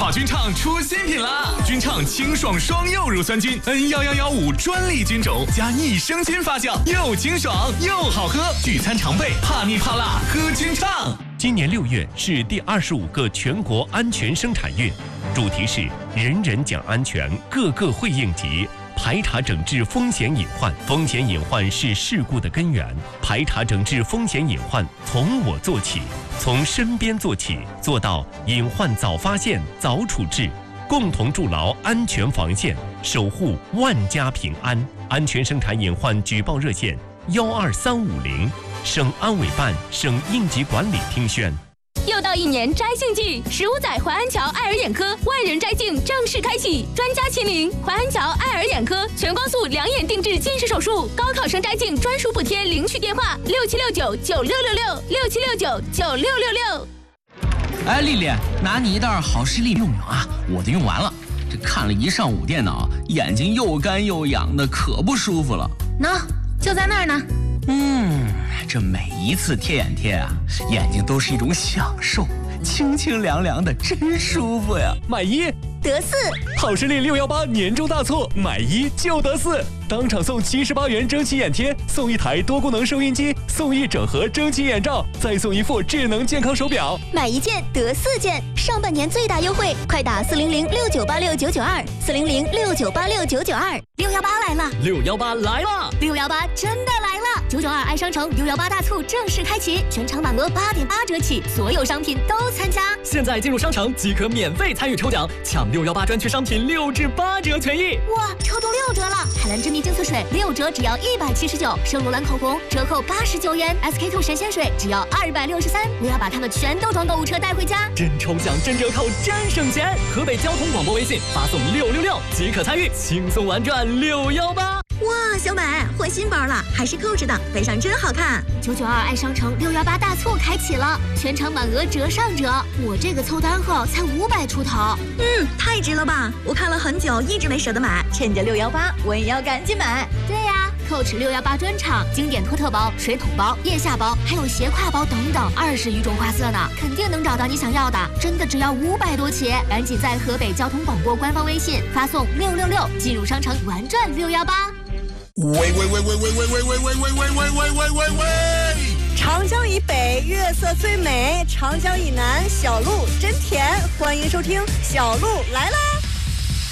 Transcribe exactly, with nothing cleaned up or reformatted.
宝君畅出新品啦！君畅清爽双柚乳酸菌 N 一一一五专利菌种加益生菌发酵，又清爽又好喝，聚餐常备，怕腻怕辣喝君畅。 今年六月是第二十五个全国安全生产月，主题是人人讲安全，个个会应急。排查整治风险隐患，风险隐患是事故的根源。排查整治风险隐患，从我做起，从身边做起，做到隐患早发现、早处置，共同筑牢安全防线，守护万家平安。安全生产隐患举报热线：幺二三五零，省安委办、省应急管理厅宣。 又到一年摘镜季，十五载淮安桥爱尔眼科万人摘镜正式开启，专家亲临淮安桥爱尔眼科全光速两眼定制近视手术，高考生摘镜专属补贴，领取电话六七六九九六六六六七六九九六六六。 哎，丽丽，拿你一袋好视力用用啊，我的用完了。这看了一上午电脑，眼睛又干又痒的，可不舒服了。 喏，就在那儿呢。 嗯，这每一次贴眼贴啊，眼睛都是一种享受，清清凉凉的，真舒服呀！ 买一得四， 好视力六幺八年终大促，买一就得四，当场送七十八元蒸汽眼贴，送一台多功能收音机，送一整盒蒸汽眼罩，再送一副智能健康手表。 买一件得四件，上半年最大优惠，快打四零零六九八六九九二，四零零六九八六九九二。六幺八来了， 六幺八来了， 六幺八真的来了！九九二爱商城六幺八大促正式开启，全场满额八点八折起，所有商品都参加。 现在进入商城即可免费参与抽奖，抢六幺八专区商品六至八折权益。 哇，抽中六折了！海蓝之谜净色水六折只要一百七十九，圣罗兰口红折扣八十九元 ，S K two 神仙水只要二百六十三。我要把它们全都装购物车带回家。 真抽奖，真折扣，真省钱！河北交通广播微信发送六六六即可参与，轻松玩转六幺八。 哇，小美换新包了，还是扣着的，背上真好看。 九九二爱商城六幺八大促开启了，全场满额折上折。我这个凑单后才五百出头， 嗯，太值了吧！我看了很久，一直没舍得买，趁着六幺八，我也要赶紧买。 对呀、啊。Coach 六幺八专场，经典托特包、水桶包、腋下包，还有斜挎包等等，二十余种花色呢，肯定能找到你想要的。真的只要五百多起，赶紧在河北交通广播官方微信发送六六六，进入商城玩转六幺八。 喂喂喂喂喂喂喂喂喂喂喂喂喂喂喂喂！ 长江以北月色最美，长江以南小鹿真甜。欢迎收听小鹿来啦！